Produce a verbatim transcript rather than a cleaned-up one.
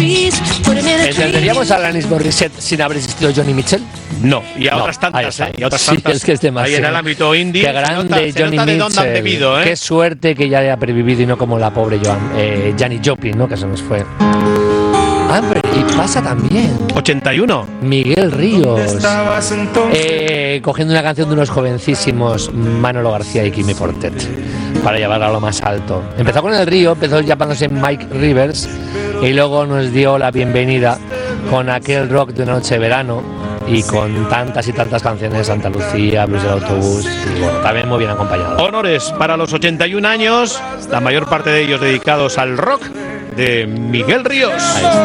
¿Entenderíamos a Alanis Morissette sin haber existido Johnny Mitchell? No, y a No, otras tantas, ¿eh? Y a otras sí, tantas. es que es demasiado. Ahí en el ámbito indie. Qué se grande nota- se Johnny nota de dónde han Mitchell. bebido, ¿eh? Qué suerte que ya haya pervivido y no como la pobre Joan, eh, Janis Joplin, ¿no? Que se nos fue. Ah, pero y pasa también ochenta y uno. Miguel Ríos, eh, cogiendo una canción de unos jovencísimos Manolo García y Kimi Portet para llevarla a lo más alto. Empezó con El Río, empezó llamándose Mike Rivers y luego nos dio la bienvenida con aquel rock de una noche de verano y con tantas y tantas canciones, Santa Lucía, Blues del Autobús, y bueno, también muy bien acompañado. Honores para los ochenta y un años, la mayor parte de ellos dedicados al rock de Miguel Ríos. Ahí está.